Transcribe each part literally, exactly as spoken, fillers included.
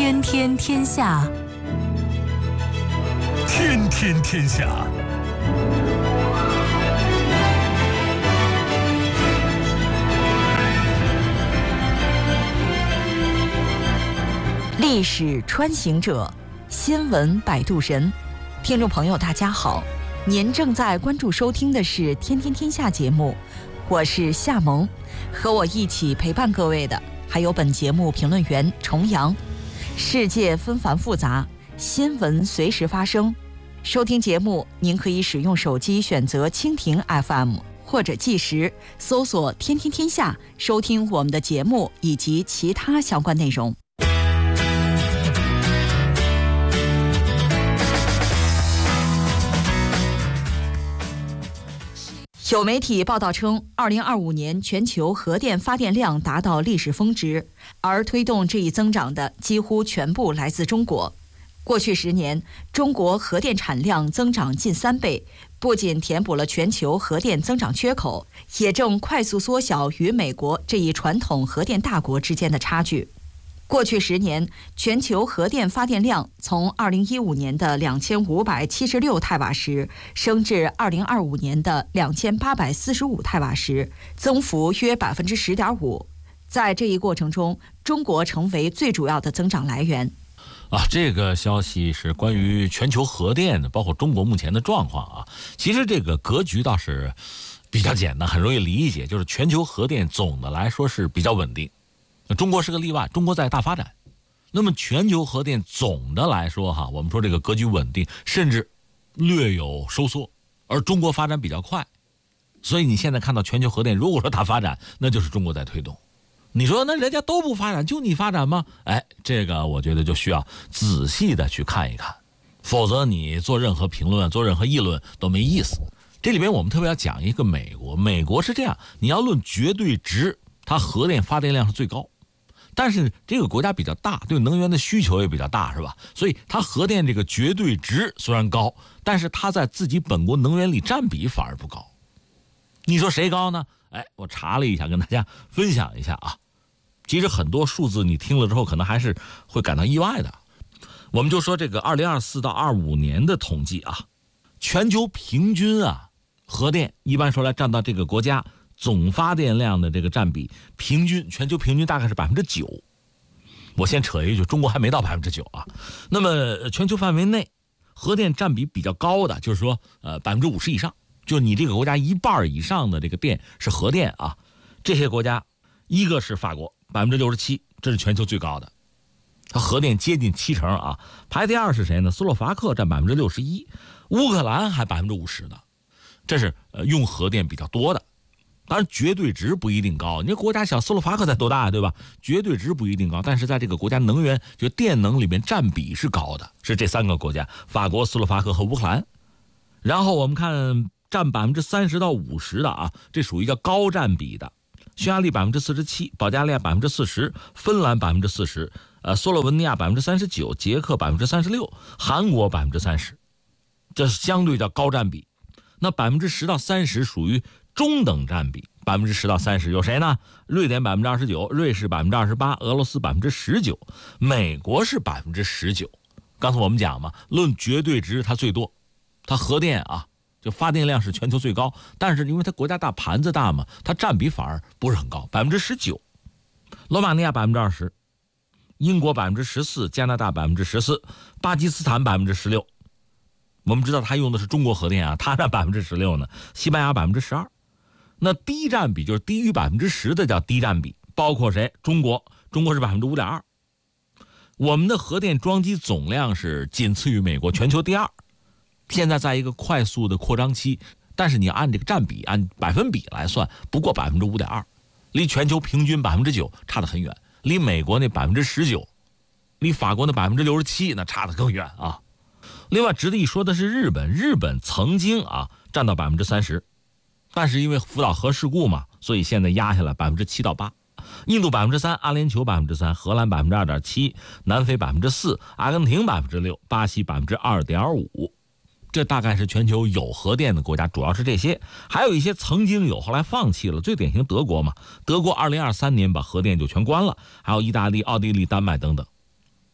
天天天下， 天天天下。 历史穿行者，新闻摆渡人。听众朋友大家好，您正在关注收听的是天天天下节目，我是夏萌，和我一起陪伴各位的还有本节目评论员重阳。世界纷繁复杂，新闻随时发生，收听节目您可以使用手机选择蜻蜓 F M 或者计时搜索天天天下，收听我们的节目以及其他相关内容。有媒体报道称，二零二五年全球核电发电量达到历史峰值，而推动这一增长的几乎全部来自中国。过去十年，中国核电产量增长近三倍，不仅填补了全球核电增长缺口，也正快速缩小与美国这一传统核电大国之间的差距。过去十年，全球核电发电量从二零一五年的两千五百七十六太瓦时升至二零二五年的两千八百四十五太瓦时，增幅约百分之十点五。在这一过程中，中国成为最主要的增长来源。 啊，这个消息是关于全球核电的，包括中国目前的状况啊。其实这个格局倒是比较简单，很容易理解，就是全球核电总的来说是比较稳定。中国是个例外，中国在大发展。那么全球核电总的来说哈，我们说这个格局稳定，甚至略有收缩，而中国发展比较快。所以你现在看到全球核电如果说大发展，那就是中国在推动。你说那人家都不发展，就你发展吗？哎，这个我觉得就需要仔细的去看一看，否则你做任何评论做任何议论都没意思。这里边我们特别要讲一个美国，美国是这样，你要论绝对值，它核电发电量是最高，但是这个国家比较大，对能源的需求也比较大，是吧？所以它核电这个绝对值虽然高，但是它在自己本国能源里占比反而不高。你说谁高呢？哎，我查了一下跟大家分享一下啊。其实很多数字你听了之后可能还是会感到意外的。我们就说这个二零二四到二五年的统计啊，全球平均啊核电一般说来占到这个国家总发电量的这个占比，平均全球平均大概是百分之九。我先扯一句，中国还没到百分之九啊。那么全球范围内核电占比比较高的，就是说呃百分之五十以上，就你这个国家一半以上的这个电是核电啊。这些国家，一个是法国百分之六十七，这是全球最高的，它核电接近七成啊。排第二是谁呢？斯洛伐克占百分之六十一，乌克兰还百分之五十的，这是呃用核电比较多的。当然绝对值不一定高，你这国家小，斯洛伐克才多大对吧？绝对值不一定高，但是在这个国家能源就电能里面占比是高的，是这三个国家：法国、斯洛伐克和乌克兰。然后我们看占百分之三十到五十的啊，这属于叫高占比的。匈牙利百分之四十七，保加利亚百分之四十，芬兰百分之四十，呃，斯洛文尼亚百分之三十九，捷克百分之三十六，韩国百分之三十，这是相对叫高占比。那百分之十到三十属于中等占比，百分之十到三十有谁呢？瑞典百分之二十九，瑞士百分之二十八，俄罗斯百分之十九，美国是百分之十九。刚才我们讲嘛，论绝对值它最多，它核电啊。就发电量是全球最高，但是因为它国家大盘子大嘛，它占比反而不是很高，百分之十九。罗马尼亚百分之二十，英国百分之十四，加拿大百分之十四，巴基斯坦百分之十六。我们知道它用的是中国核电啊，它占百分之十六呢。西班牙百分之十二。那低占比就是低于百分之十的叫低占比，包括谁？中国，中国是百分之五点二。我们的核电装机总量是仅次于美国，全球第二。现在在一个快速的扩张期，但是你按这个占比按百分比来算，不过百分之五点二，离全球平均百分之九差得很远，离美国那百分之十九，离法国那百分之六十七那差得更远啊。另外值得一说的是日本，日本曾经啊占到百分之三十，但是因为福岛核事故嘛，所以现在压下来百分之七到八。印度百分之三，阿联酋百分之三，荷兰百分之二点七，南非百分之四，阿根廷百分之六，巴西百分之二点五。这大概是全球有核电的国家，主要是这些，还有一些曾经有后来放弃了，最典型德国嘛，德国二零二三年把核电就全关了，还有意大利、奥地利、丹麦等等。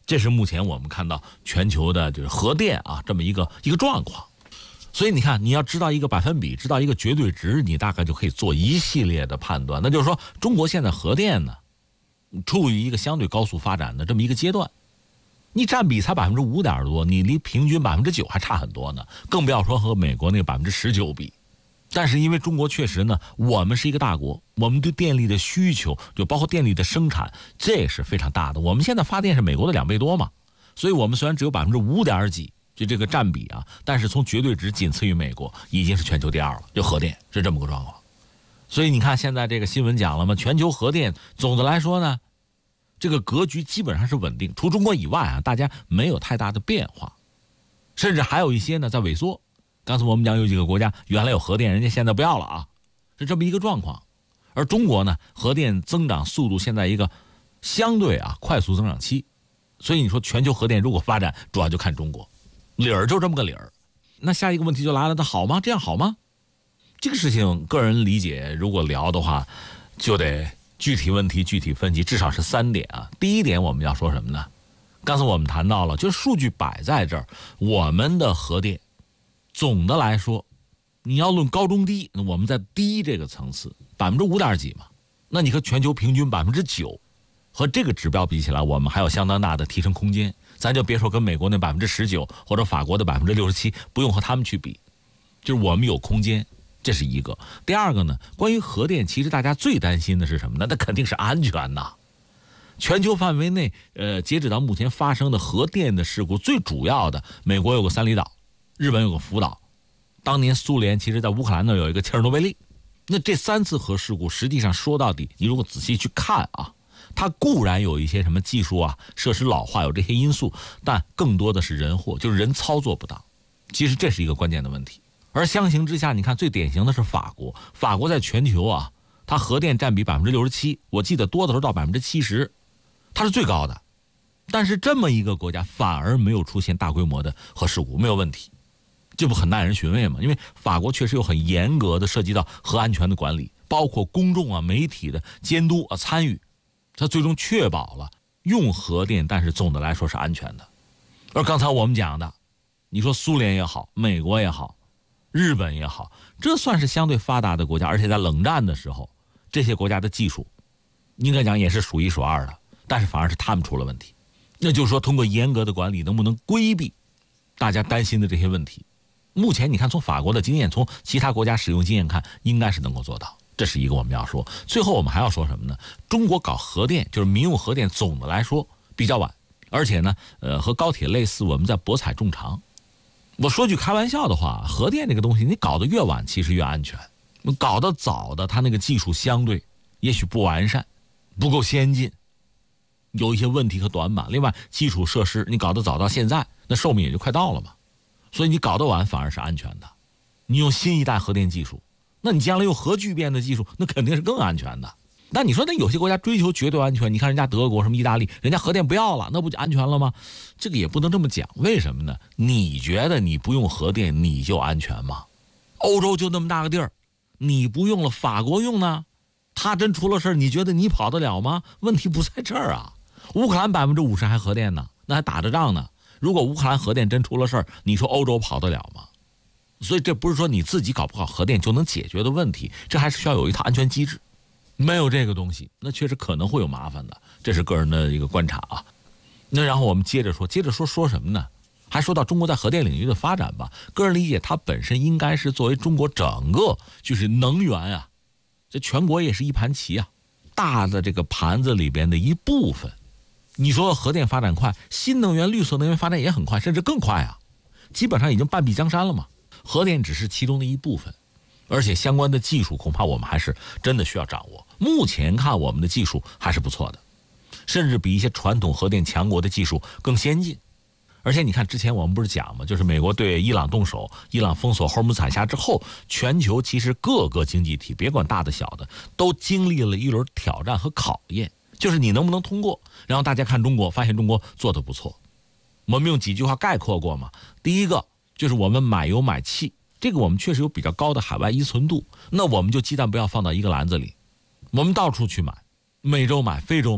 这是目前我们看到全球的就是核电啊这么一个一个状况。所以你看，你要知道一个百分比，知道一个绝对值，你大概就可以做一系列的判断。那就是说，中国现在核电呢，处于一个相对高速发展的这么一个阶段，你占比才百分之五点多，你离平均百分之九还差很多呢，更不要说和美国那个百分之十九比。但是因为中国确实呢，我们是一个大国，我们对电力的需求，就包括电力的生产，这是非常大的。我们现在发电是美国的两倍多嘛，所以我们虽然只有百分之五点几。就这个占比啊，但是从绝对值仅次于美国，已经是全球第二了。就核电是这么个状况，所以你看现在这个新闻讲了吗？全球核电总的来说呢，这个格局基本上是稳定，除中国以外啊，大家没有太大的变化，甚至还有一些呢在萎缩。刚才我们讲有几个国家原来有核电，人家现在不要了啊，是这么一个状况。而中国呢，核电增长速度现在一个相对啊快速增长期，所以你说全球核电如果发展，主要就看中国。理儿就这么个理儿，那下一个问题就来了，它好吗？这样好吗？这个事情个人理解，如果聊的话，就得具体问题具体分析，至少是三点啊。第一点我们要说什么呢？刚才我们谈到了，就是数据摆在这儿，我们的核电总的来说，你要论高中低，我们在低这个层次，百分之五点几嘛，那你和全球平均百分之九，和这个指标比起来，我们还有相当大的提升空间。咱就别说跟美国那百分之十九或者法国的百分之六十七，不用和他们去比，就是我们有空间，这是一个。第二个呢，关于核电，其实大家最担心的是什么呢？那肯定是安全呐。全球范围内，呃，截止到目前发生的核电的事故，最主要的，美国有个三里岛，日本有个福岛，当年苏联其实在乌克兰那有一个切尔诺贝利。那这三次核事故，实际上说到底，你如果仔细去看啊。它固然有一些什么技术啊、设施老化有这些因素，但更多的是人祸，就是人操作不当。其实这是一个关键的问题。而相形之下，你看最典型的是法国，法国在全球啊，它核电占比百分之六十七，我记得多的时候到百分之七十，它是最高的。但是这么一个国家反而没有出现大规模的核事故，没有问题，这不很耐人寻味吗？因为法国确实有很严格的涉及到核安全的管理，包括公众啊、媒体的监督啊、参与。它最终确保了用核电，但是总的来说是安全的。而刚才我们讲的，你说苏联也好，美国也好，日本也好，这算是相对发达的国家，而且在冷战的时候，这些国家的技术应该讲也是数一数二的，但是反而是他们出了问题。那就是说，通过严格的管理，能不能规避大家担心的这些问题？目前你看，从法国的经验，从其他国家使用经验看，应该是能够做到。这是一个我们要说。最后我们还要说什么呢？中国搞核电，就是民用核电，总的来说比较晚，而且呢，呃，和高铁类似，我们在博采众长。我说句开玩笑的话，核电这个东西，你搞得越晚，其实越安全。搞得早的，它那个技术相对也许不完善，不够先进，有一些问题和短板。另外，基础设施你搞得早到现在，那寿命也就快到了嘛。所以你搞得晚反而是安全的。你用新一代核电技术。那你将来用核聚变的技术，那肯定是更安全的。那你说，那有些国家追求绝对安全，你看人家德国什么意大利，人家核电不要了，那不就安全了吗？这个也不能这么讲。为什么呢？你觉得你不用核电你就安全吗？欧洲就那么大个地儿，你不用了，法国用呢，他真出了事，你觉得你跑得了吗？问题不在这儿啊。乌克兰百分之五十还核电呢，那还打着仗呢。如果乌克兰核电真出了事，你说欧洲跑得了吗？所以这不是说你自己搞不好核电就能解决的问题，这还是需要有一套安全机制。没有这个东西，那确实可能会有麻烦的，这是个人的一个观察啊。那然后我们接着说，接着说说什么呢？还说到中国在核电领域的发展吧。个人理解，它本身应该是作为中国整个就是能源啊，这全国也是一盘棋啊，大的这个盘子里边的一部分。你说核电发展快，新能源、绿色能源发展也很快，甚至更快啊，基本上已经半壁江山了嘛。核电只是其中的一部分，而且相关的技术恐怕我们还是真的需要掌握。目前看我们的技术还是不错的，甚至比一些传统核电强国的技术更先进。而且你看之前我们不是讲吗，就是美国对伊朗动手，伊朗封锁霍尔木兹海峡之后，全球其实各个经济体，别管大的小的，都经历了一轮挑战和考验，就是你能不能通过。然后大家看中国，发现中国做得不错。我们用几句话概括过嘛。第一个就是我们买油买气，这个我们确实有比较高的海外依存度，那我们就鸡蛋不要放到一个篮子里，我们到处去买，美洲买，非洲买，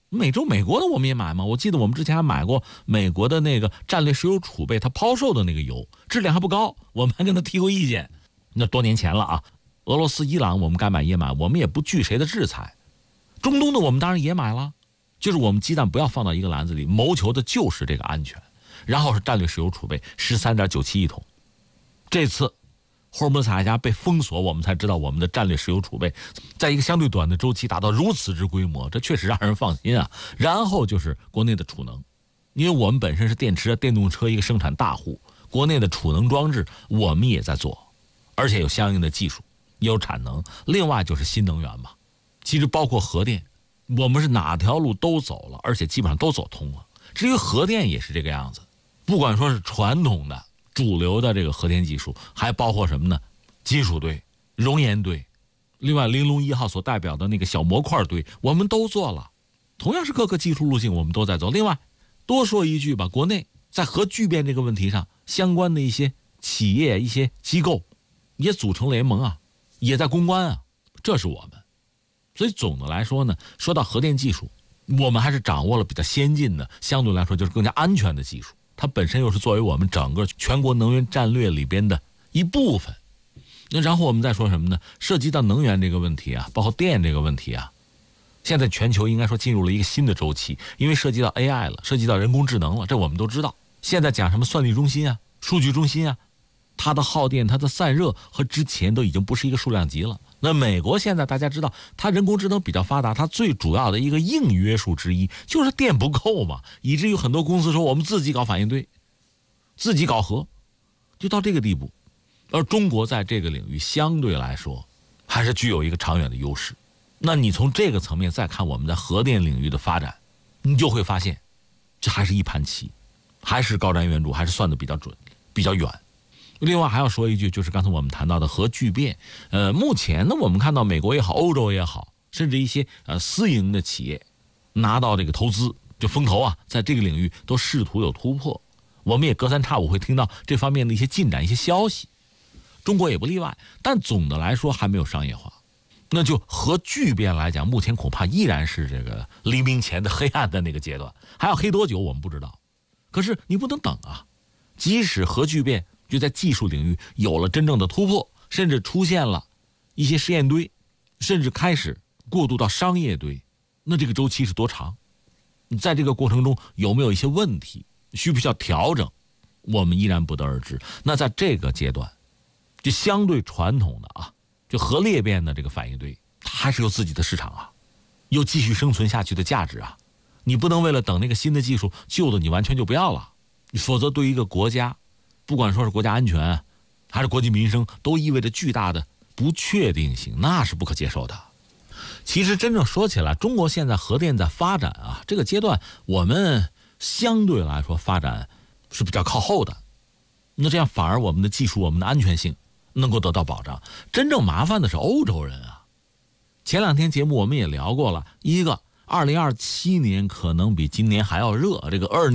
美洲美国的我们也买吗？我记得我们之前还买过美国的那个战略石油储备，它抛售的那个油质量还不高，我们还跟他提过意见。那多年前了啊，俄罗斯伊朗我们该买也买，我们也不惧谁的制裁。中东的我们当然也买了，就是我们鸡蛋不要放到一个篮子里，谋求的就是这个安全。然后是战略石油储备 十三点九七亿桶，这次霍尔木兹海峡被封锁，我们才知道我们的战略石油储备在一个相对短的周期达到如此之规模，这确实让人放心啊。然后就是国内的储能，因为我们本身是电池、电动车一个生产大户，国内的储能装置我们也在做，而且有相应的技术，也有产能。另外就是新能源嘛，其实包括核电，我们是哪条路都走了，而且基本上都走通了。至于核电也是这个样子，不管说是传统的主流的这个核电技术，还包括什么呢？金属堆、熔岩堆，另外玲珑一号所代表的那个小模块堆，我们都做了。同样是各个技术路径我们都在走。另外多说一句吧，国内在核聚变这个问题上，相关的一些企业、一些机构也组成联盟啊，也在攻关啊，这是我们。所以总的来说呢，说到核电技术，我们还是掌握了比较先进的，相对来说就是更加安全的技术。它本身又是作为我们整个全国能源战略里边的一部分。那然后我们再说什么呢？涉及到能源这个问题啊，包括电这个问题啊，现在全球应该说进入了一个新的周期，因为涉及到 A I 了，涉及到人工智能了，这我们都知道。现在讲什么算力中心啊、数据中心啊，它的耗电、它的散热和之前都已经不是一个数量级了。那美国现在大家知道，它人工智能比较发达，它最主要的一个硬约束之一就是电不够嘛，以至于很多公司说我们自己搞反应堆，自己搞核，就到这个地步。而中国在这个领域相对来说还是具有一个长远的优势。那你从这个层面再看我们在核电领域的发展，你就会发现这还是一盘棋，还是高瞻远瞩，还是算得比较准，比较远。另外还要说一句，就是刚才我们谈到的核聚变，呃，目前呢，我们看到美国也好，欧洲也好，甚至一些呃私营的企业拿到这个投资，就风投啊，在这个领域都试图有突破。我们也隔三差五会听到这方面的一些进展、一些消息，中国也不例外。但总的来说还没有商业化。那就核聚变来讲，目前恐怕依然是这个黎明前的黑暗的那个阶段，还要黑多久我们不知道。可是你不能等啊，即使核聚变就在技术领域有了真正的突破，甚至出现了一些实验堆，甚至开始过渡到商业堆，那这个周期是多长？在这个过程中有没有一些问题，需不需要调整，我们依然不得而知。那在这个阶段，就相对传统的啊，就核裂变的这个反应堆，它还是有自己的市场啊，有继续生存下去的价值啊。你不能为了等那个新的技术，旧的你完全就不要了，否则对于一个国家，不管说是国家安全还是国计民生，都意味着巨大的不确定性，那是不可接受的。其实真正说起来，中国现在核电在发展啊，这个阶段我们相对来说发展是比较靠后的，那这样反而我们的技术、我们的安全性能够得到保障。真正麻烦的是欧洲人啊。前两天节目我们也聊过了，一个二零二七年可能比今年还要热，这个二